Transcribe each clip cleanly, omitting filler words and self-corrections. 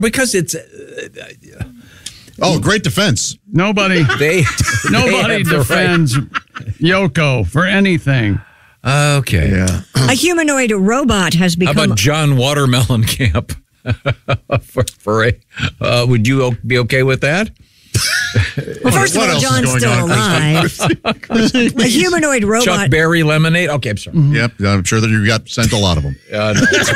Because it's... great defense. Nobody nobody defends Yoko for anything. Okay. Yeah. A humanoid robot has become... How about John Watermelon Camp? Would you be okay with that? Well, first of all, else is John's going still on? alive. A humanoid robot... Chuck Berry lemonade? Okay, I'm sorry. Yep, I'm sure that you got sent a lot of them. No.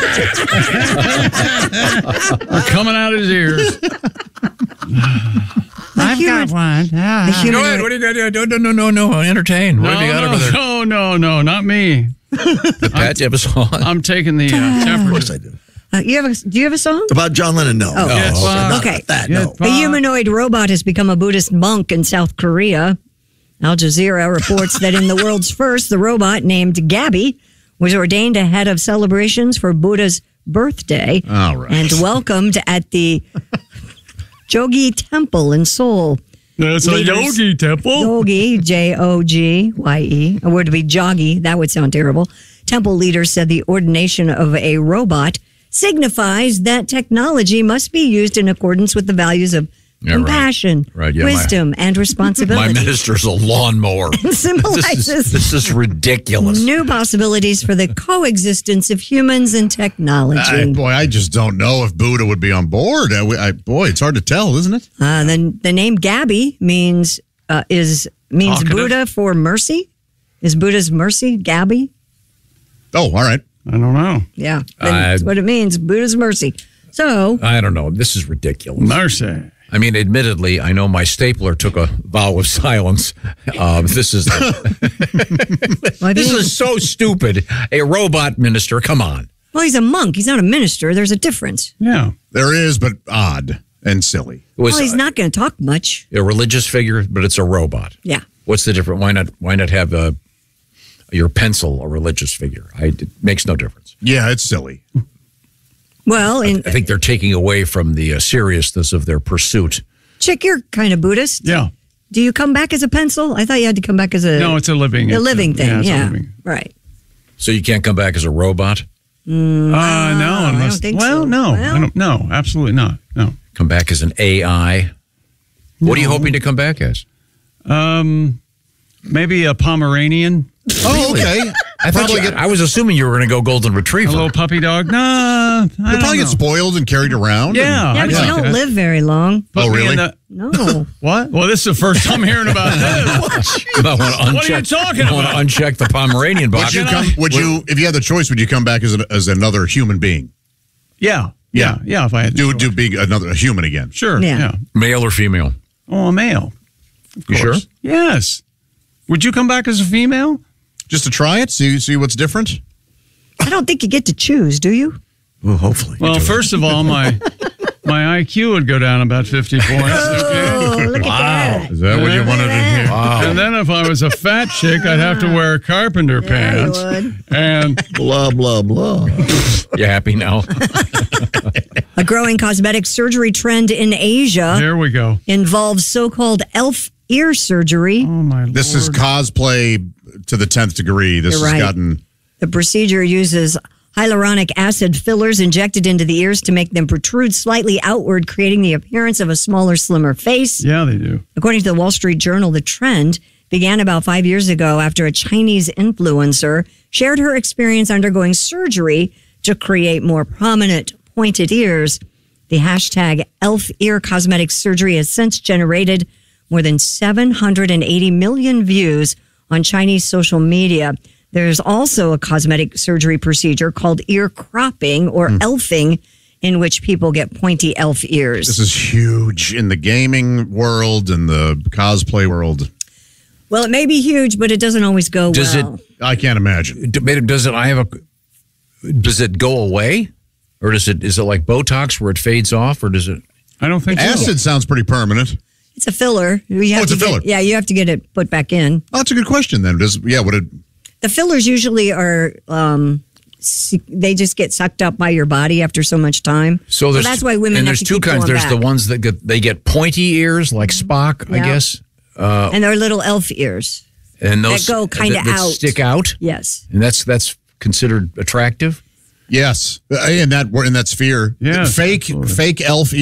They're coming out his ears. I've got one. Go ahead. What do you got? No. Entertain. What have you got over there? No, not me. The Pat episode. I'm taking the temperature. Of course I do. do you have a song? About John Lennon, no. Oh, yes. Okay. That, no. A humanoid robot has become a Buddhist monk in South Korea. Al Jazeera reports that in the world's first, the robot named Gabby was ordained ahead of celebrations for Buddha's birthday All right. and welcomed at the Jogye Temple in Seoul. That's a yogi temple. Jogye, Jogye. A word to be joggy. That would sound terrible. Temple leaders said the ordination of a robot signifies that technology must be used in accordance with the values of compassion, wisdom, and responsibility. My minister's a lawnmower. And symbolizes this is ridiculous. New possibilities for the coexistence of humans and technology. I just don't know if Buddha would be on board. It's hard to tell, isn't it? Then the name Gabby means Buddha for mercy. Is Buddha's mercy Gabby? Oh, all right. I don't know. Yeah, that's what it means. Buddha's mercy. So I don't know. This is ridiculous. Mercy. I mean, admittedly, I know my stapler took a vow of silence. This is so stupid. A robot minister, come on. Well, he's a monk. He's not a minister. There's a difference. Yeah. There is, but odd and silly. Well, he's not going to talk much. A religious figure, but it's a robot. Yeah. What's the difference? Why not have your pencil a religious figure? It makes no difference. Yeah, it's silly. Well, I think they're taking away from the seriousness of their pursuit. Chick, you're kind of Buddhist. Yeah. Do you come back as a pencil? I thought you had to come back as a... No, it's a living. A living thing, yeah. Right. So you can't come back as a robot? No. I don't think so. No. Well, No, absolutely not. No. Come back as an AI? No. What are you hoping to come back as? Maybe a Pomeranian. Oh, okay. I was assuming you were going to go golden retriever. A little puppy dog. Nah. You'll probably get spoiled and carried around. Yeah. Yeah, but you don't live very long. Put me really? No. What? Well, this is the first time hearing about this. What are you talking about? I want to uncheck the Pomeranian box. If you had the choice, would you come back as another human being? Yeah. If I had do being a human again. Sure. Yeah. Yeah. Male or female? Oh, a male. Of You course. sure? Yes. Would you come back as a female? Just to try it? See what's different? I don't think you get to choose, do you? Well, hopefully. Well, first of all, my IQ would go down about 50 points. Oh, look at that. Is that what you wanted to hear? Wow. And then if I was a fat chick, I'd have to wear carpenter pants. you would. And Blah, blah, blah. You happy now? A growing cosmetic surgery trend in Asia here we go. involves so-called elf ear surgery. Oh, my Lord. This is cosplay to the 10th degree. This You're has right. gotten... The procedure uses hyaluronic acid fillers injected into the ears to make them protrude slightly outward, creating the appearance of a smaller, slimmer face. Yeah, they do. According to the Wall Street Journal, the trend began about 5 years ago after a Chinese influencer shared her experience undergoing surgery to create more prominent, pointed ears. The hashtag elf ear cosmetic surgery has since generated more than 780 million views on Chinese social media. There's also a cosmetic surgery procedure called ear cropping or elfing, in which people get pointy elf ears. This is huge in the gaming world and the cosplay world. Well, it may be huge, but it doesn't always go well. I can't imagine. Does it go away? Or is it like Botox where it fades off? Or does it? I don't think so. Acid sounds pretty permanent. It's a filler. It's a filler. You have to get it put back in. Oh, that's a good question then. The fillers usually are, they just get sucked up by your body after so much time. So that's why women have to keep going back. There's the ones that get pointy ears like Spock, I guess. And they're little elf ears. And those that go kind of out. Stick out? Yes. And that's considered attractive? Yes. In that sphere. Yes, Fake elf